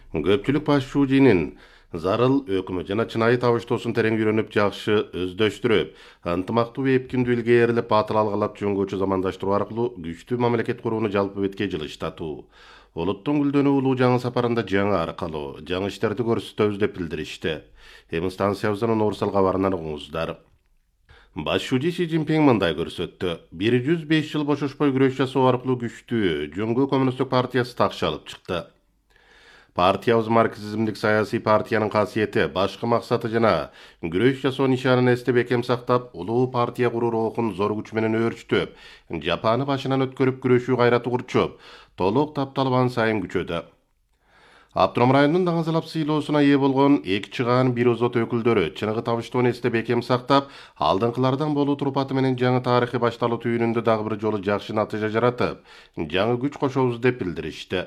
Көпчүлүк баш шуужинин зарыл өкүмө жана чынайы табыштоосун терең үйрөнүп, жакшы өздөштүрүп, ынтымактуу эпкиндүү илгээрип, батыл алгалап жөнгөчө замандаштыруу аркылуу күчтүү мамлекет курууну жалпы бетке жылыштатуу. Улуттун гүлдөнүү улуу жаңы сапарында жаңы аркалоо, жаңы иштерди көрсөтөбүз деп билдиришти. Эми станциябыздын Нурсал кабарынан угуңуздар. Баш шүүжи Си Цзиньпин мындай көрсөттү. 105 жыл бошошпой күрөш жасоо аркылуу күчтүү Жөнгө коммунисттик партиясы такшы алып чыкты. Партиябыз марксизмдик саясий партиянын касиети, башкы максаты жана күрөш жасоо нишанын эстеп бекем сактап, улуу партия куруу рухун зор күч менен өөрчүтүп, жапаны башынан өткөрүп күрөшүү кайраты курчуп, толук тапталган сайын күчөдө. Аптырам районунун даңазалап сыйлоосуна ээ болгон эки чыгаан бир озот өкүлдөрү чыныгы табыштоону эстеп бекем сактап, алдыңкылардан болуу турпаты менен жаңы тарыхый башталуу түйүнүндө дагы бир жолу жакшы натыйжа жаратып, жаңы күч кошобуз деп билдиришти.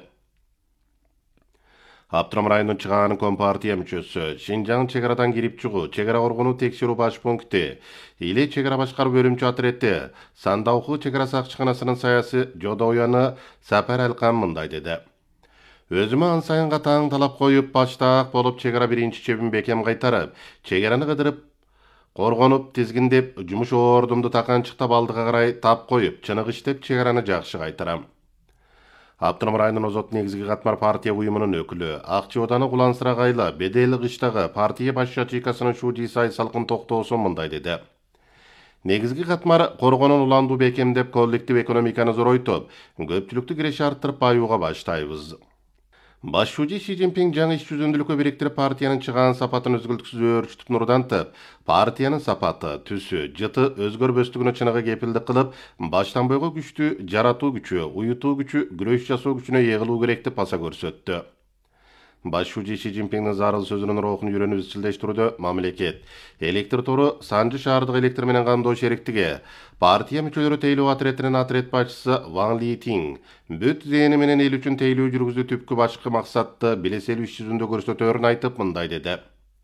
Аптырам районунун чыгааны Компартия мүчөсү, Шинжаң чек арадан кирип чыгуу, чек ара коргонуу текшерүү баш пункти, Иле чек ара башкаруу бөлүмчө отряди, Сандауку чек ара сакчыканасынын саясий жодоюяны Сапар Алкан мындай деди. Өзүмө ан сайын катаң талап коюп, баштаак болуп чек ара биринчи чебин бекем кайтарып, чек араны кыдырып, коргонуп, тизгиндеп, жумуш ордумду таканчыктап алдыга карай тап коюп, чыныгы иштеп чек араны жакшы кайтарам. Аптырам районунун Озот негизги катмар партия уюмунун өкүлү, Акчы Оданы Кулансырагайла Бедели кыштагы партия баш ячейкасынын шуудийси Айсалкын Токтоосун мындай деди. Негизги катмар коргонун уландуу бекемдеп, коллектив экономиканы зоройтуп, көпчүлүктү киреши арттырып баюуга баштайбыз. Баш шүүжи Си Цзиньпин жаңы иш жүзүндүүлүккө бириктирип, партиянын чыгаан сапатын үзгүлтүксүз өөрчүтүп нурдантып, партиянын сапаты, түсү, жыты өзгөрбөстүгүнө чыныгы кепилдик кылып, баштан бойго күчтүү жаратуу күчү, уютуу күчү, күрөш жасоо күчүнө ээ кылуу керек деп баса көрсөттү. Баш шүүжи Си Цзиньпиндин зарыл сөзүнүн рухун үйрөнүп изчилдештирүүдө мамлекет, электр тору Санжы шаардык электр менен камдоо шериктиги, партия мүчөлөрү тейлөө отрядынын отряд башчысы Ван Ли Тинг бүт зээни менен эл үчүн тейлөө жүргүзүү түпкү башкы максатты белеселүү иш жүзүндө көрсөтөөрүн айтып мындай деди.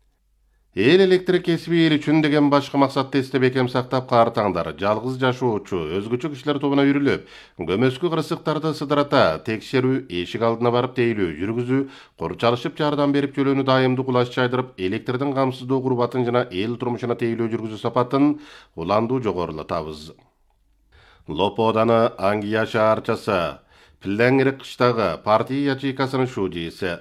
Эл электр кесиби эл үчүн деген башкы максатты эстеп бекем сактап, картаңдар, жалгыз жашоочу, өзгөчө кишилер тобуна үйрүлүп, көмөскү кырсыктарды сыдырата, текшерүү, эшик алдына барып тейлөө жүргүзүү, курчалышып жардам берип жөлөөнү дайымдуу кулач чайдырып, электрдин камсыздоо курбатын жана эл турмушуна тейлөө жүргүзүү сапатын уландуу жогорулатабыз. Лоподаны Ангия шаарчасы, Пилеңирик кыштагы партия ячейкасынын шуудийси.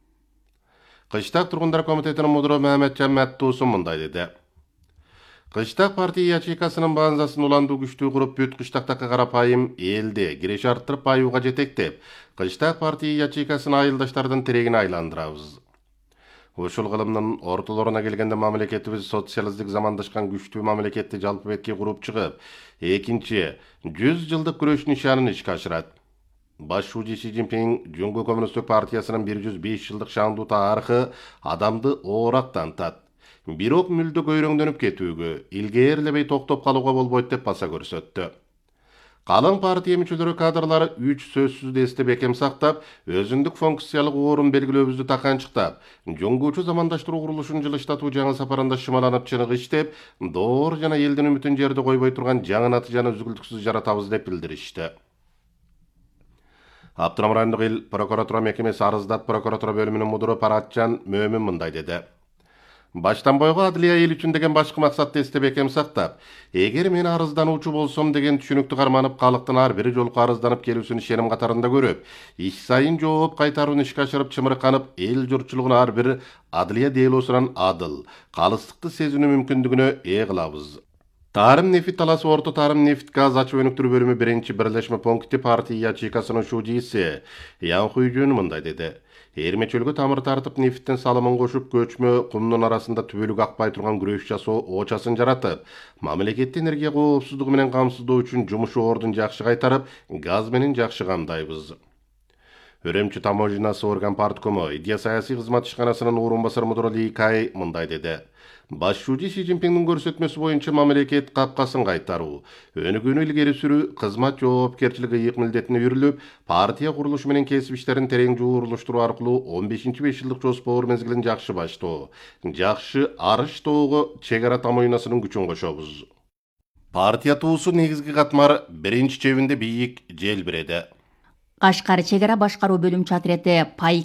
Кыштак тургундар комитетинин мудуру Маматжан Маттуусун мындай деди. Кыштак партия ячейкасынын базасын уландуу күчтүү куруп, бүт кыштактакы карапайым элди киреши арттырып баюуга жетектеп, кыштак партия ячейкасын айылдаштардын тирегине айландырабыз. Ушул кылымдын ортолоруна келгенде мамлекетибиз социалисттик замандашкан күчтүү мамлекетти жалпы бетке куруп чыгып, экинчи 100 жылдык күрөш нишанын ишке ашырат. Баш шүүжи Си Цзиньпин Жөнгө коммунисттик партиясынын 105 жылдык шаңдуу тарыхы адамды оорак тантат. Бирок мүлдө көйрөңдөнүп кетүүгө, илгээрлебей токтоп калууга болбойт деп баса көрсөттү. Калың партия мүчөлөрү кадрлары 3 сөзсүздү эстеп бекем сактап, өзүндүк функциялык орун белгилөөбүздү таканчыктап, жөнгөчө замандаштыруу курулушун жылыштатуу жаңы сапарында шымаланып чыныгы иштеп, доор жана элдин үмүтүн жерде койбой турган жаңы натыйжаны үзгүлтүксүз жаратабыз деп билдиришти. Аптырам райондук эл прокуратура мекемеси Арыздат прокуратура бөлүмүнүн мудуру Паратжан Мөмүн мындай деди. Баштан бойго адылия эл үчүн деген башкы максатты эстеп бекем сактап, эгер мен арыздануучу болсом деген түшүнүктү карманып, калктын ар бир жолку арызданып келүүсүн ишеним катарында көрүп, иш сайын жооп кайтарууну ишке ашырып чымырканып, эл журтчулугуна ар бир адылия делоосунан адыл, калыстыкты сезинүү мүмкүндүгүнө ээ кылабыз. Тарым нефть таласы Орто Тарым нефть газ ачуу өнүктүрүү бөлүмү биринчи бирлешме пункти партия ячейкасынын шуудийси Ян Хуйжун мындай деди. Эрмечөлгө тамыр тартып нефттин салымын кошуп, көчмө кумдун арасында түбөлүк акпай турган күрөш жасоо очасын жаратып, мамлекетти энергия коопсуздугу менен камсыздоо үчүн жумуш ордун жакшы кайтарып, газ менен жакшы камдайбыз. Өрөмчү таможенасы орган парткому идея саясий кызмат ишканасынын орун басары мудуру Ли Кай мындай деди. Баш шүүжи Си Цзиньпиндин көрсөтмөсү боюнча мамлекет капкасын кайтаруу, өнүгүүнү илгери сүрүү, кызмат жоопкерчилиги ыйык милдетине үйрүлүп, партия курулушу менен кесип иштерин терең жуурулуштуруу аркылуу 15-5 жылдык жоспор мезгилин жакшы баштоо, жакшы арыш тоого чек ара тамоюнасынын күчүн кошобуз. Партия туусу негизги катмар биринчи чебинде бийик желбиреди. Кашкар чек ара башкаруу бөлүмчө отряды